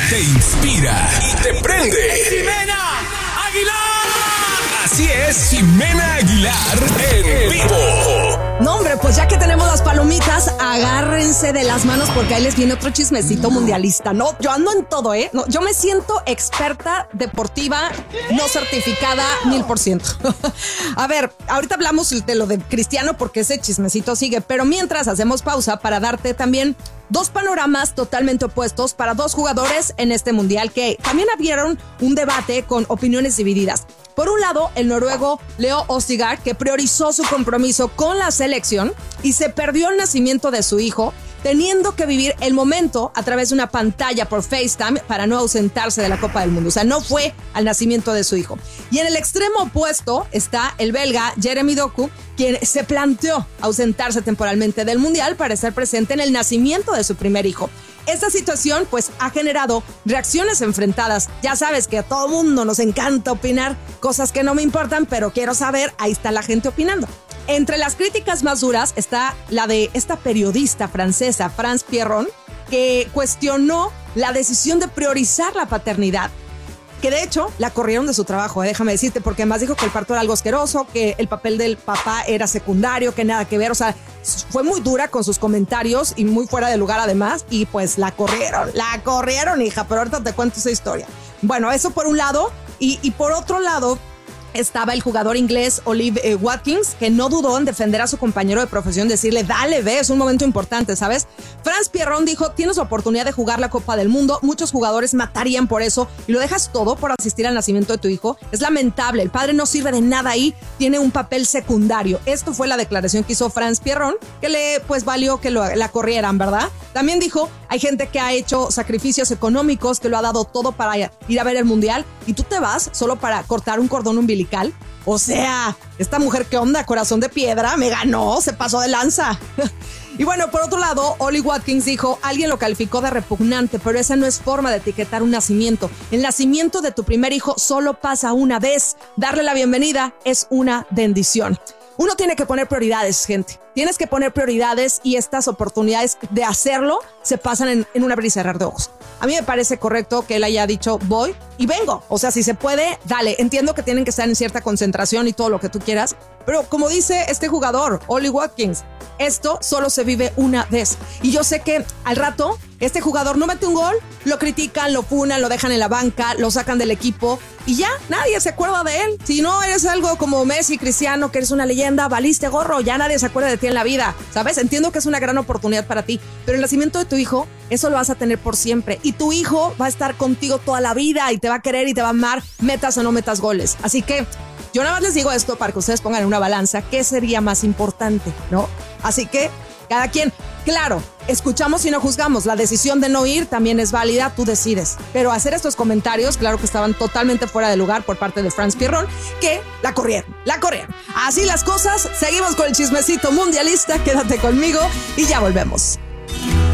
te inspira y te prende. ¡Ximena Aguilar! Así es, Ximena Aguilar en vivo. No, hombre, pues ya que tenemos las palomitas, agárrense de las manos porque ahí les viene otro chismecito mundialista. No, yo ando en todo, ¿eh? No, yo me siento experta deportiva, no certificada 1000%. A ver, ahorita hablamos de lo de Cristiano porque ese chismecito sigue, pero mientras hacemos pausa para darte también dos panoramas totalmente opuestos para dos jugadores en este mundial que también abrieron un debate con opiniones divididas. Por un lado, el noruego Leo Østigard, que priorizó su compromiso con la selección y se perdió el nacimiento de su hijo, teniendo que vivir el momento a través de una pantalla por FaceTime para no ausentarse de la Copa del Mundo. O sea, no fue al nacimiento de su hijo. Y en el extremo opuesto está el belga Jeremy Doku, quien se planteó ausentarse temporalmente del Mundial para estar presente en el nacimiento de su primer hijo. Esta situación pues ha generado reacciones enfrentadas. Ya sabes que a todo mundo nos encanta opinar cosas que no me importan, pero quiero saber, ahí está la gente opinando. Entre las críticas más duras está la de esta periodista francesa, France Pierron, que cuestionó la decisión de priorizar la paternidad. Que de hecho la corrieron de su trabajo, déjame decirte, porque además dijo que el parto era algo asqueroso, que el papel del papá era secundario, que nada que ver, o sea, fue muy dura con sus comentarios y muy fuera de lugar además, y pues la corrieron, hija, pero ahorita te cuento esa historia. Bueno, eso por un lado, y por otro lado estaba el jugador inglés Ollie Watkins, que no dudó en defender a su compañero de profesión, decirle, dale, ve, es un momento importante, ¿sabes? France Pierron dijo, tienes la oportunidad de jugar la Copa del Mundo, muchos jugadores matarían por eso, y lo dejas todo por asistir al nacimiento de tu hijo. Es lamentable, el padre no sirve de nada ahí, tiene un papel secundario. Esto fue la declaración que hizo France Pierron, que le pues valió que la corrieran, ¿verdad? También dijo, hay gente que ha hecho sacrificios económicos, que lo ha dado todo para ir a ver el Mundial, y tú te vas solo para cortar un cordón umbilical. O sea, esta mujer, ¿qué onda? Corazón de piedra, me ganó, se pasó de lanza. Y bueno, por otro lado, Ollie Watkins dijo, alguien lo calificó de repugnante, pero esa no es forma de etiquetar un nacimiento. El nacimiento de tu primer hijo solo pasa una vez. Darle la bienvenida es una bendición. Uno tiene que poner prioridades, gente. Tienes que poner prioridades y estas oportunidades de hacerlo se pasan en un abrir y cerrar de ojos. A mí me parece correcto que él haya dicho voy y vengo. O sea, si se puede, dale. Entiendo que tienen que estar en cierta concentración y todo lo que tú quieras. Pero como dice este jugador, Ollie Watkins, esto solo se vive una vez. Y yo sé que al rato este jugador no mete un gol, lo critican, lo funan, lo dejan en la banca, lo sacan del equipo y ya nadie se acuerda de él. Si no eres algo como Messi, Cristiano, que eres una leyenda, valiste gorro, ya nadie se acuerda de ti en la vida, ¿sabes? Entiendo que es una gran oportunidad para ti, pero el nacimiento de tu hijo, eso lo vas a tener por siempre. Y tu hijo va a estar contigo toda la vida y te va a querer y te va a amar, metas o no metas goles. Así que yo nada más les digo esto para que ustedes pongan en una balanza qué sería más importante, ¿no? Así que cada quien, claro, escuchamos y no juzgamos. La decisión de no ir también es válida, tú decides. Pero hacer estos comentarios, claro que estaban totalmente fuera de lugar por parte de France Pierron, que la corrieron. Así las cosas, seguimos con el chismecito mundialista, quédate conmigo y ya volvemos.